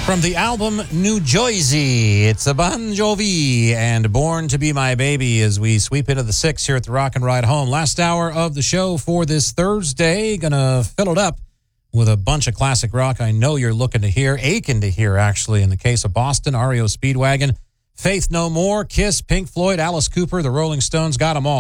From the album New Jersey, it's a Bon Jovi and Born to Be My Baby as we sweep into the 6 here at the Rock and Ride Home. Last hour of the show for this Thursday. Gonna fill it up with a bunch of classic rock I know you're looking to hear, aching to hear actually, in the case of Boston, REO Speedwagon, Faith No More, Kiss, Pink Floyd, Alice Cooper, the Rolling Stones, got them all.